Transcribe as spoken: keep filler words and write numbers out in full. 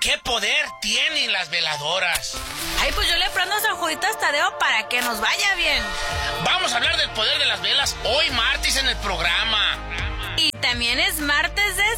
¿Qué poder tienen las veladoras? Ay, pues yo le prendo a San Juditas Tadeo para que nos vaya bien. Vamos a hablar del poder de las velas hoy martes en el programa. Y también es martes de